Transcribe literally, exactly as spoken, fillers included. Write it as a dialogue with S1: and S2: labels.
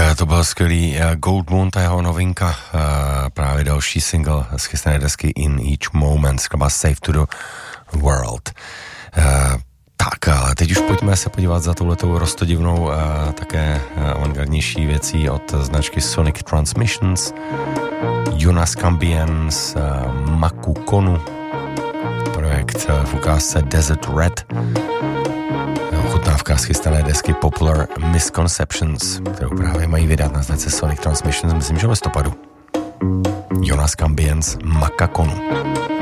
S1: To byl skvělý Gold Moon, ta jeho novinka, právě další single z chystané desky In Each Moment, skladba Safe to the World. Tak, ale teď už pojďme se podívat za touhletou roztodivnou také avantgardnější věcí od značky Sonic Transmissions, Jonas Cambiens, Maku Konu, projekt v ukázce Desert Red, ochutnávka z chystané desky Popular Misconceptions, kterou právě mají vydat na značce Sonic Transmissions, myslím, že v listopadu. Jonas Cambiens, Maku Konu.